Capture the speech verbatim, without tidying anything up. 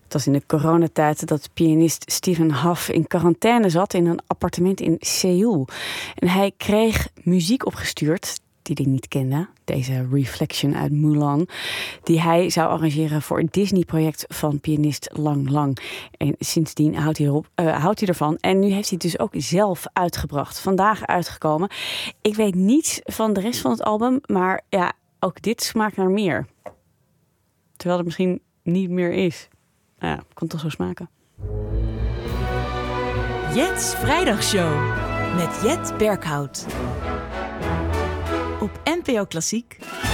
Het was in de coronatijd dat pianist Stephen Hough in quarantaine zat in een appartement in Seoul. En hij kreeg muziek opgestuurd die hij niet kende. Deze Reflection uit Mulan. Die hij zou arrangeren voor het Disney-project van pianist Lang Lang. En sindsdien houdt hij, erop, uh, houdt hij ervan. En nu heeft hij het dus ook zelf uitgebracht. Vandaag uitgekomen. Ik weet niets van de rest van het album. Maar ja, ook dit smaakt naar meer. Terwijl het misschien niet meer is. Nou ja, kan toch zo smaken. Jet's Vrijdagshow met Jet Berghout. Op N P O Klassiek.